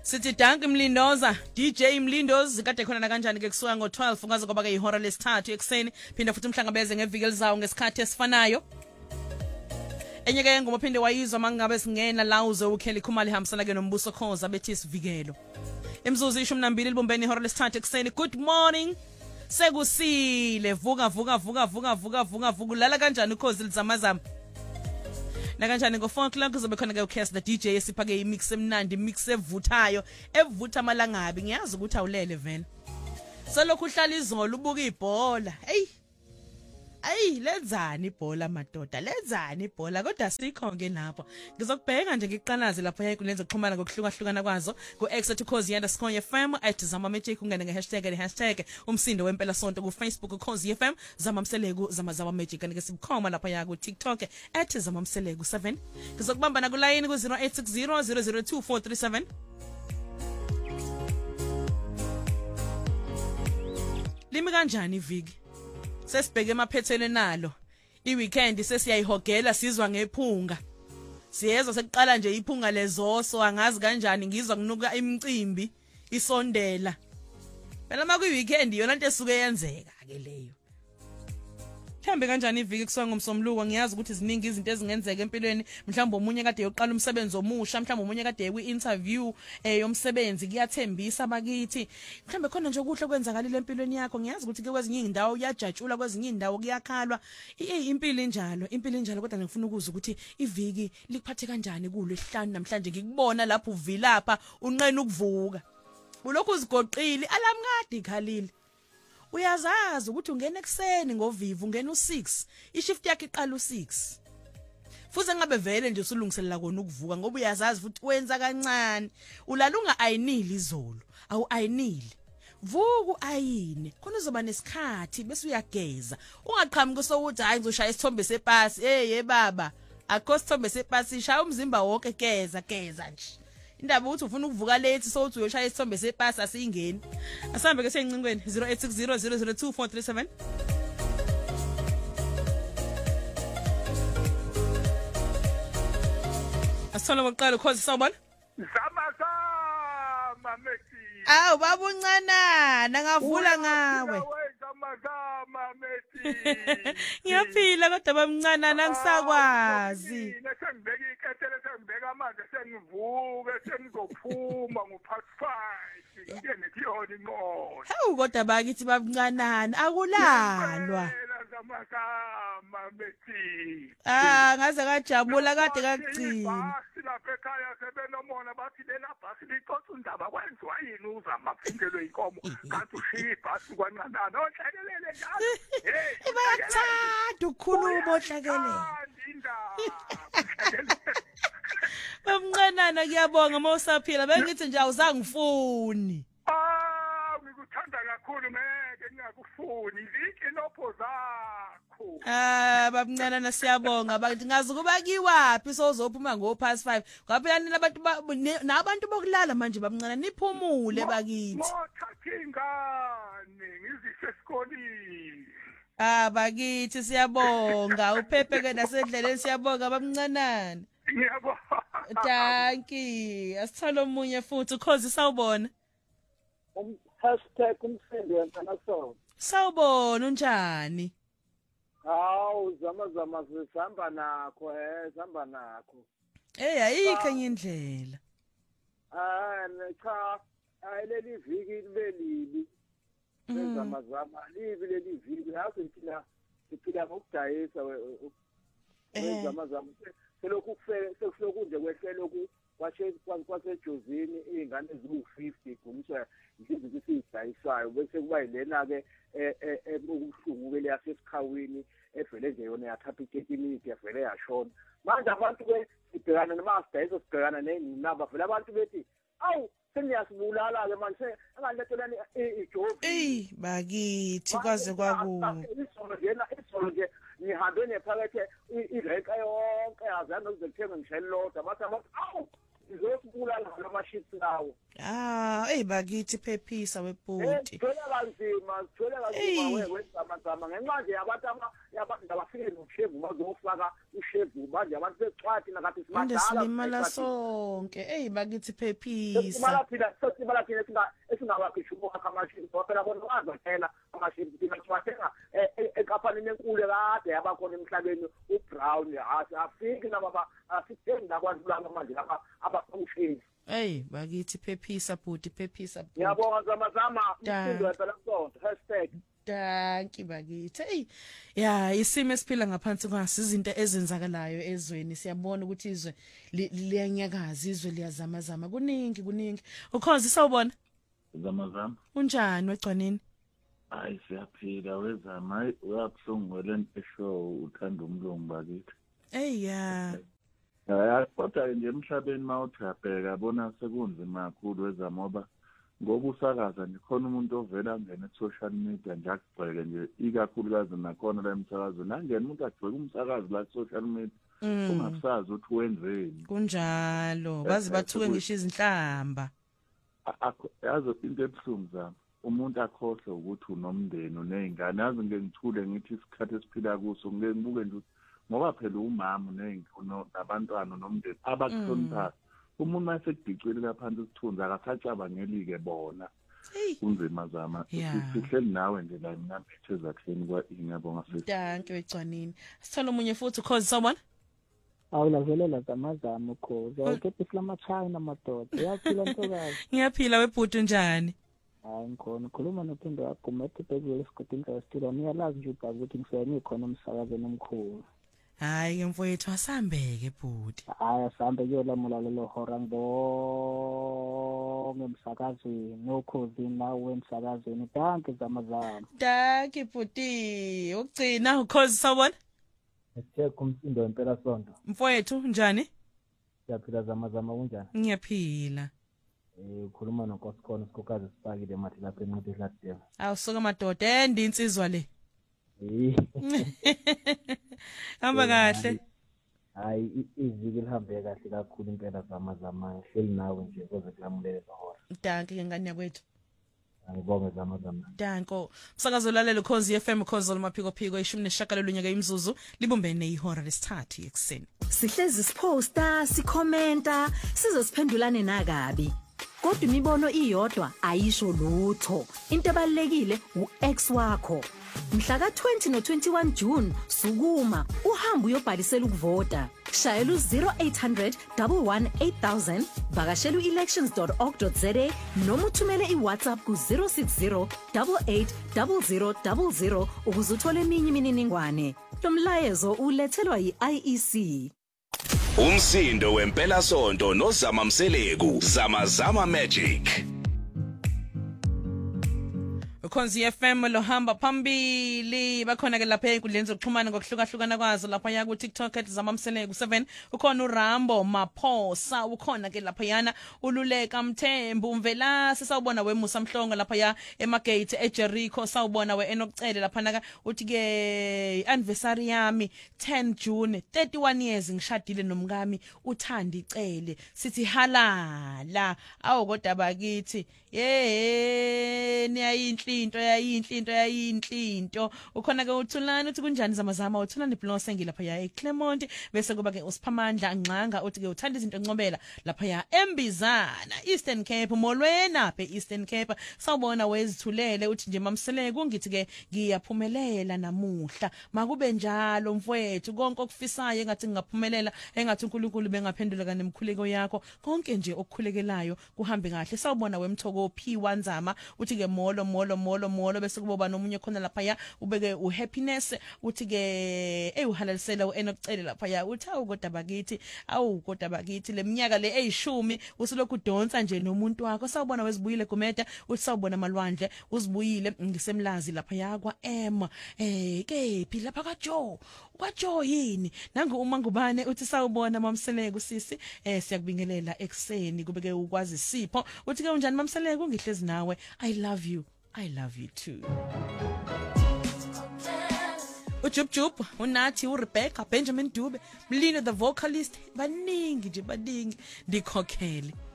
Sithi Dank Mlindoza, DJ Mlindozi kade khona na kanjani ke kusuka ngo12 ungaze kwaba ke ihora lesithathu ekseni phinda futhi umhlangabeze ngeviki elizayo ngesikhathi esifanayo. Enye ke ngoma phinde wayizwa mangabe singena la uze ukheli khumali hambisana ke nombuso khoza bethi isivikelo. Imzuzu 12 libumbeni ihora lesithathu ekseni. Good morning. Sekusile vuka lala kanjani ukhozi lizamazama. Na kanjani ngo 4 o'clock kuzobe khona ke uCast the DJ esiphake imix emnandi mix evuthayo evutha malangabi ngiyazi ukuthi awulele vele. Selokhu uhlala izolo ubuka ibhola. Hey lenzani ibhola madoda lenzani ibhola kodwa sikho ke lapho. Ngizokubheka nje ngiqalaze lapho yayikunenza ukuxhumana ngokuhlukahlukana kwazo ku @ukhozi_fm @zamamejik ungene nge-hashtag le hashtag umsindo wempela sonto ku Facebook ukhozi_fm zamamseleku zamazawamejik kanike sibukhoma lapha ya ku TikTok @zamamseleku7. Ngizokubamba na ku line ku 0860 002 437. Limi kanjani iviki? Sesibheke emaphethweni nalo. Iweekend sesiyayihogela sizwa ngephunga. Siyezwa sekuqala nje iphunga lezoso angazi kanjani ngizwa kunuka imicimbi isondela. Phela maku weekend yona into esuke yenzeka ke leyo. Mhlambe kanjani iviki kusuka ngomsomluko ngiyazi ukuthi ziningi izinto ezingenzeka empilweni mhlawumbe umunye kade yoqala umsebenzi omusha mhlawumbe umunye kade kwi-interview yomsebenzi kuyathembisa bakithi mhlawumbe khona nje okuhle kwenzakalile empilweni yakho ngiyazi ukuthi ke kwezinye indawo kuyajatshula kwezinye indawo kuyakhalwa impilo injalo kodwa ngifuna ukuzwa ukuthi iviki likuphathe kanjani kulo esihlanu namhlanje ngikubona lapho uvilapha unqena ukuvuka ulokhu uzigoqile alamngadi khalile. Uyazazi ukuthi ungena ekseni ngovivu ungena u6 ishift yakhe iqala u6 futhi ngabe vele nje usulungiselela kona ukuvuka ngoba uyazazi futhi wenza kancane ulala unga-ayinili izolo awu-ayinili vuku ayine khona uzoba nesikhathi bese uyageza ungaqhamuki sokuthi hayi ngizoshaya isithombe sepasi ye baba akho sithombe sepasi shaya umzimba wonke geza nje indaba ukuthi ufuna ukuvuka late so uthi uyoshaya isithombe sepasi asingeni asambe ke seyincingweni 0860 002 437. Asithola ngokuqala ukhozi sawubona Zamazama Messi. Awu baba uncanana ngavula ngawe. Zamazama Messi. Ngiyaphila kodwa bamncanana ngisakwazi. Nesengibeka iketele sengibeka amanzi sengivuke sengizophuma ngo-5 ngene kuyona inqola. Hawu kodwa bakithi bamncanana akulalwa. Zamazama Messi. Ngaze kajabula kade kakugcina. Basi lapha ekhaya sebenomona bathi lena bhasi liqoqa undaba kwenziwa yini uzamaphindelwe inkomo kanti ushiya ibhasi kwancanana ohlakelele njalo bayathanda ukukhuluma ohlakelele bamncanana kuyabonga mawusaphila bengithi nje awuzangifuni ngikuthanda kakhulu ngeke ngingakufuni iviki nopho zakho babamncanana siyabonga bathi ngazi kuba kiwapi sozophuma ngo5 kwaphela nina nabantu bokulala manje bamncane niphumule bakithi mothatha ingane ngizise esikoleni bakithi siyabonga uphephe ke nasendleleni siyabonga bamncanana ngiyabonga danki asithola omunye futhi ukhozi sawubona #umsindo wentanaso sawubona unjani hawu zamazama sihamba nakho ayikho enye indlela cha leli viki libe libi zamazama libi leli viki yazi siphila ngokudayisa zamazama selokhu nje kwehle lokhu kwasejozini iy'ngane eziwu-50 gumiswa izinto ukuthi siyidayisayo bese kuba yilena-ke okubuhlungu-ke le yasesikhawini evele nje yona yathatha i-30 minutes yavele yashona manje abantu-ke sibhekana noma sidayisa sibhekana ney'namba vele abantu bethi awu seniyasibulala-ke manje engalethelani ijovi bakithi kwaze kwakubi izolo nje ngihambe nephakethe irenka yonke azange ngize ngithenge ngishayela lodwa bathi awu abulala amaship lawo bakithi phephisa webhuti Thola kanzima wezamazama ngenxa nje abantu abafike noshevu bazofaka ushevu manje abantu besixwathi nakathi simadala silimala sonke bakithi phephisa simala thina esingabakhishumo akamaship phela bona wazathela amaship thina siwathenga ekaphanini enkulu kade yabakhona emhlabeni uBrown afiki naba asithengi nakwantu laba manje laba abafunction bakithi phephisa bhuti phephisa bhuti Ngiyabonga zamazama umsindo phela kusonto Danki bakithi isimo esiphila ngaphansi kwasi izinto ezenzakalayo ezweni siyabona ukuthi izwe liyanyakaza izwe liyazamazama kuningi ukhozi sawubona zamazama unjani wegcanini hayi siyaphila wezama uyabhlungu lento esho uthanda umlungu bakithi kodwa nje emhlabeni mawuthi uyabheka bona sekunzima kakhulu wezama ngoba ngoba usakaza nje khona umuntu ovela angena ku-social media nje akugcwele nje ikakhulukazi nakhona la emsakazweni angena umuntu agcwele umsakazi la ku-social media ungasazi ukuthi wenzeni kunjalo bazi bathuke ngisho izinhlamba yazi into ebuhlungu zami umuntu akhohle ukuthi unomndeni uney'ngane yazi ngeke ngithule ngithi isikhathi esiphila kuso ngeke ngibuke nje ngoba phela umama nabantwana nomndeni abakuhloniphayo umuntu mase kudicwele laphansi isithunzi akasacabangeli-ke bona kunzima zama sihleli nawe nje la ngaphethe ezakheni ngiyabonga Danke wegcanini sithola omunye futhi ukhozi sawubona awulavelela zamazama ukhozi awukephisela ama-China madoda uyaphila ntokazi ngiyaphila webhuti njani hayi ngikhona ukhuluma nophinde wagumete phezu esigodini sasithula niyalazi nje ubaba ukuthi ngikhona umsakazweni omkhulu hayi mfowethu asambeke bhuti asambe kuyolamula lelo hora ngibonge emsakazweni nokhozi nawe emsakazweni danke zamazama danke bhuti ukugcina ukhozi sawubona Sithekho umsindo wempela sonto mfowethu njani siyaphila zamazama kunjani ngiyaphila ukhuluma nonkosikhona usikhokazi sipakile mathi lapha enqothi ehlathela awusuka madoda insizwa le hamba kahle hayi iviki lihambe kahle kakhulu impela zamazama hleli nawe nje koze kulamulele lahora danke ngani yakwethu ngibonge zamazama danko msakazo lalela ukhozi FM ukhozi lomaphiko 19 imzuzu libumbene ihora lesithathu ekseni sihlezi siposta sikhomenta sizosiphendulane nakabi kodwa imibono iyodwa ayisho lutho into ebalekile uX wakho mhla ka20 no21 June sukuma uhamba uyobhalisela ukuvota shayela u0800 11800 vakashela uelections.org.za noma uthumele iWhatsApp ku060 880000 ukuze uthole eminye imininingwane lo mlayezo ulethelwa yiIEC Umsindo wempela sonto nozama Mseleku Zamazama Magic Ukhonzi FM lohamba phambili bakhona ke lapha enkundleni zokuxhumana ngokuhlukahlukana kwazo lapha ya ku TikTok @zamamseleku 7 ukhona uRambo Maphosa ukhona ke lapha yana ululeka Mthembu Mvelasi sawubona weMusa Mhlongo lapha ya eMagate eJericho sawubona weEnokucele lapha naka uthi ke anniversary yami 10 June 31 years ngishadile nomkami uthandi icele sithi halala awukodwa bakithi niyayinhlinto ukhona ke uthulani uthi kunjani zamazama uthulani Blose ngilapha ya eClermont bese kuba ke usiphamandla Nqanga uthi ke uthanda izinto encobela lapha ya eMbizana Eastern Cape molwena phe Eastern Cape sawubona wezithulele uthi nje mamseleku ngithi ke ngiyaphumelela namuhla makube njalo mfowethu konke okufisayo engathi ngingaphumelela engathi uNkulunkulu bengaphendula kanemkhuleko yakho konke nje okukhulekelayo kuhambe kahle sawubona wemthoko P1 Zama uthi ke molo bese kuboba nomunye khona lapha ya ubeke uhappiness uthi ke uhalalisela uEnokucele lapha ya uthi kodwa bakithi leminyaka le eyishumi usilokhu udonsa nje nomuntu wakho sawubona wezibuyile Gumeda uthi sawubona Malwandle uzibuyile ngisemlazi lapha ya kwa kephi lapha kwaJo yini nangu uma ngubane uthi sawubona mamseleku sisi siyakubingelela ekseni kubeke ukwazi Sipho uthi ke unjani mamseleku ngihlezi nawe I love you too uJubjub, uNathi, uRebecca, Benjamin Dube, Mlino the vocalist, baningi nje baningi ndikhokhele.